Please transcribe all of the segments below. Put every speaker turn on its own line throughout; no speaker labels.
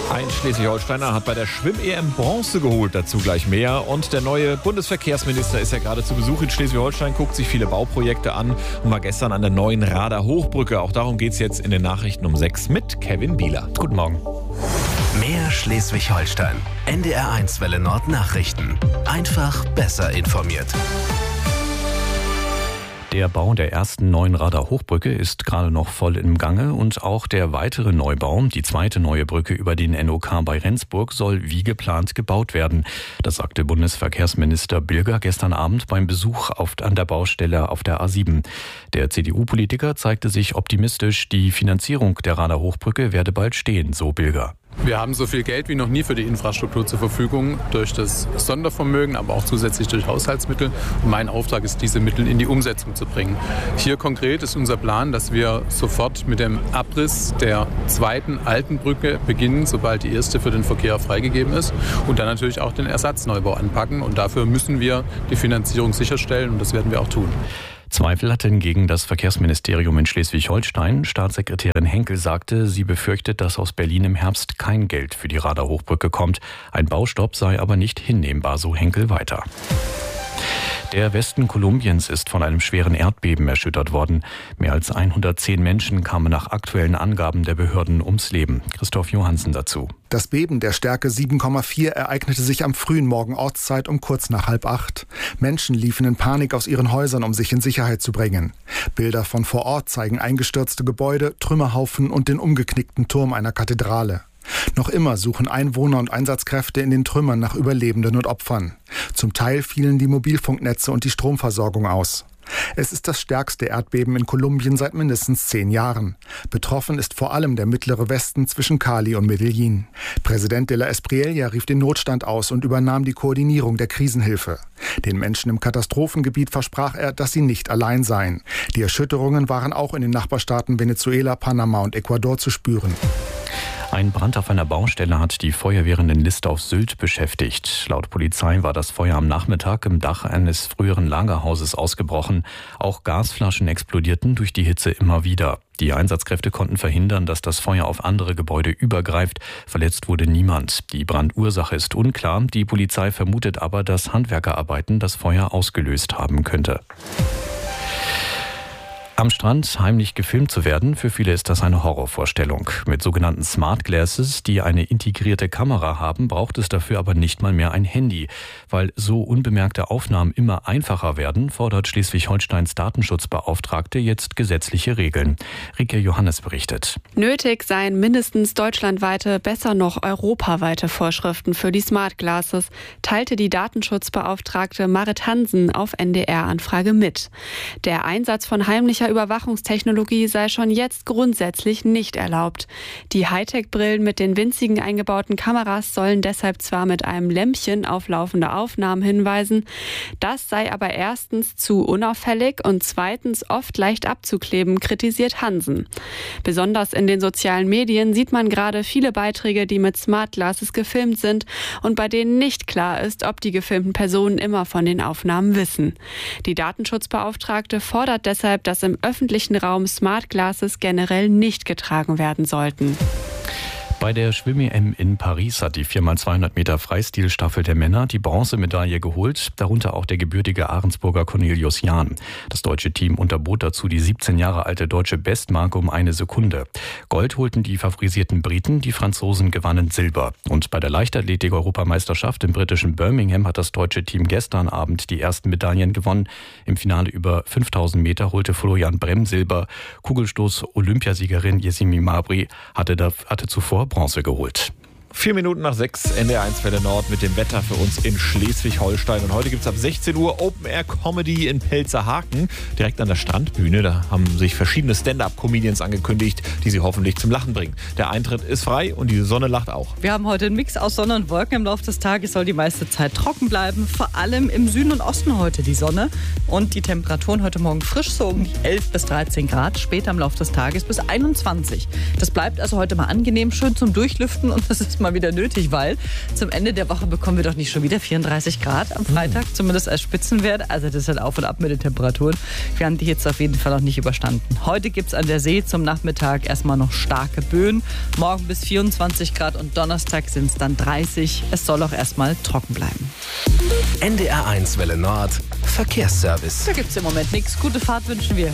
Ein Schleswig-Holsteiner hat bei der Schwimm-EM Bronze geholt, dazu gleich mehr. Und der neue Bundesverkehrsminister ist ja gerade zu Besuch in Schleswig-Holstein, guckt sich viele Bauprojekte an und war gestern an der neuen Rader Hochbrücke. Auch darum geht es jetzt in den Nachrichten um 6 mit Kevin Bieler. Guten Morgen.
Mehr Schleswig-Holstein. NDR1 Welle Nord Nachrichten. Einfach besser informiert.
Der Bau der ersten neuen Rader Hochbrücke ist gerade noch voll im Gange und auch der weitere Neubau, die zweite neue Brücke über den NOK bei Rendsburg, soll wie geplant gebaut werden. Das sagte Bundesverkehrsminister Bilger gestern Abend beim Besuch an der Baustelle auf der A7. Der CDU-Politiker zeigte sich optimistisch, die Finanzierung der Rader Hochbrücke werde bald stehen, so Bilger.
Wir haben so viel Geld wie noch nie für die Infrastruktur zur Verfügung, durch das Sondervermögen, aber auch zusätzlich durch Haushaltsmittel. Und mein Auftrag ist, diese Mittel in die Umsetzung zu bringen. Hier konkret ist unser Plan, dass wir sofort mit dem Abriss der zweiten alten Brücke beginnen, sobald die erste für den Verkehr freigegeben ist. Und dann natürlich auch den Ersatzneubau anpacken. Und dafür müssen wir die Finanzierung sicherstellen und das werden wir auch tun.
Zweifel hatte hingegen das Verkehrsministerium in Schleswig-Holstein. Staatssekretärin Henkel sagte, sie befürchtet, dass aus Berlin im Herbst kein Geld für die Rader Hochbrücke kommt. Ein Baustopp sei aber nicht hinnehmbar, so Henkel weiter. Der Westen Kolumbiens ist von einem schweren Erdbeben erschüttert worden. Mehr als 110 Menschen kamen nach aktuellen Angaben der Behörden ums Leben. Christoph Johansen dazu.
Das Beben der Stärke 7,4 ereignete sich am frühen Morgen Ortszeit um kurz nach 7:30. Menschen liefen in Panik aus ihren Häusern, um sich in Sicherheit zu bringen. Bilder von vor Ort zeigen eingestürzte Gebäude, Trümmerhaufen und den umgeknickten Turm einer Kathedrale. Noch immer suchen Einwohner und Einsatzkräfte in den Trümmern nach Überlebenden und Opfern. Zum Teil fielen die Mobilfunknetze und die Stromversorgung aus. Es ist das stärkste Erdbeben in Kolumbien seit mindestens 10 Jahren. Betroffen ist vor allem der mittlere Westen zwischen Cali und Medellín. Präsident de la Espriella rief den Notstand aus und übernahm die Koordinierung der Krisenhilfe. Den Menschen im Katastrophengebiet versprach er, dass sie nicht allein seien. Die Erschütterungen waren auch in den Nachbarstaaten Venezuela, Panama und Ecuador zu spüren.
Ein Brand auf einer Baustelle hat die Feuerwehren in List auf Sylt beschäftigt. Laut Polizei war das Feuer am Nachmittag im Dach eines früheren Lagerhauses ausgebrochen. Auch Gasflaschen explodierten durch die Hitze immer wieder. Die Einsatzkräfte konnten verhindern, dass das Feuer auf andere Gebäude übergreift. Verletzt wurde niemand. Die Brandursache ist unklar. Die Polizei vermutet aber, dass Handwerkerarbeiten das Feuer ausgelöst haben könnte. Am Strand heimlich gefilmt zu werden, für viele ist das eine Horrorvorstellung. Mit sogenannten Smart Glasses, die eine integrierte Kamera haben, braucht es dafür aber nicht mal mehr ein Handy. Weil so unbemerkte Aufnahmen immer einfacher werden, fordert Schleswig-Holsteins Datenschutzbeauftragte jetzt gesetzliche Regeln. Rike Johannes berichtet.
Nötig seien mindestens deutschlandweite, besser noch europaweite Vorschriften für die Smart Glasses, teilte die Datenschutzbeauftragte Marit Hansen auf NDR-Anfrage mit. Der Einsatz von heimlicher Überwachungstechnologie sei schon jetzt grundsätzlich nicht erlaubt. Die Hightech-Brillen mit den winzigen eingebauten Kameras sollen deshalb zwar mit einem Lämpchen auf laufende Aufnahmen hinweisen, das sei aber erstens zu unauffällig und zweitens oft leicht abzukleben, kritisiert Hansen. Besonders in den sozialen Medien sieht man gerade viele Beiträge, die mit Smart Glasses gefilmt sind und bei denen nicht klar ist, ob die gefilmten Personen immer von den Aufnahmen wissen. Die Datenschutzbeauftragte fordert deshalb, dass im öffentlichen Raum Smart Glasses generell nicht getragen werden sollten.
Bei der Schwimm-EM in Paris hat die 4x200 Meter Freistilstaffel der Männer die Bronzemedaille geholt, darunter auch der gebürtige Ahrensburger Cornelius Jahn. Das deutsche Team unterbot dazu die 17 Jahre alte deutsche Bestmarke um 1 Sekunde. Gold holten die favorisierten Briten, die Franzosen gewannen Silber. Und bei der Leichtathletik-Europameisterschaft im britischen Birmingham hat das deutsche Team gestern Abend die ersten Medaillen gewonnen. Im Finale über 5000 Meter holte Florian Bremm Silber. Kugelstoß-Olympiasiegerin Yasmine Mabry hatte zuvor Bronze geholt.
4 Minuten nach 6, NDR1 Welle Nord mit dem Wetter für uns in Schleswig-Holstein. Und heute gibt es ab 16 Uhr Open Air Comedy in Pelzerhaken, direkt an der Strandbühne. Da haben sich verschiedene Stand-Up-Comedians angekündigt, die sie hoffentlich zum Lachen bringen. Der Eintritt ist frei und die Sonne lacht auch.
Wir haben heute einen Mix aus Sonne und Wolken. Im Laufe des Tages soll die meiste Zeit trocken bleiben. Vor allem im Süden und Osten heute die Sonne. Und die Temperaturen heute Morgen frisch, so um die 11 bis 13 Grad. Später im Laufe des Tages bis 21. Das bleibt also heute mal angenehm, schön zum Durchlüften. Und das ist ist mal wieder nötig, weil zum Ende der Woche bekommen wir doch nicht schon wieder 34 Grad am Freitag, zumindest als Spitzenwert. Also das ist halt auf und ab mit den Temperaturen. Wir haben die jetzt auf jeden Fall noch nicht überstanden. Heute gibt es an der See zum Nachmittag erstmal noch starke Böen. Morgen bis 24 Grad und Donnerstag sind es dann 30. Es soll auch erstmal trocken bleiben.
NDR1 Welle Nord, Verkehrsservice.
Da gibt es im Moment nichts. Gute Fahrt wünschen wir.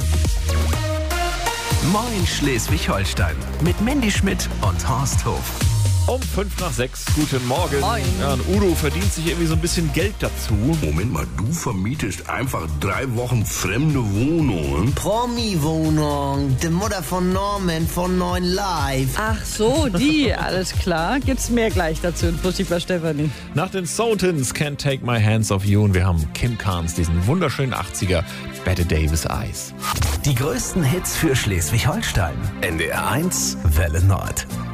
Moin Schleswig-Holstein mit Mandy Schmidt und Horst Hof.
Um 5:05, guten Morgen.
Moin.
Ja, und Udo verdient sich irgendwie so ein bisschen Geld dazu.
Moment mal, du vermietest einfach 3 Wochen fremde Wohnungen?
Promi-Wohnung, die Mutter von Norman von 9 Live.
Ach so, die, alles klar. Gibt's mehr gleich dazu in Pussy bei Stefanie.
Nach den Sultans, Can't Take My Hands Off You, und wir haben Kim Carnes, diesen wunderschönen 80er, Bette Davis Eyes.
Die größten Hits für Schleswig-Holstein. NDR1 Welle Nord.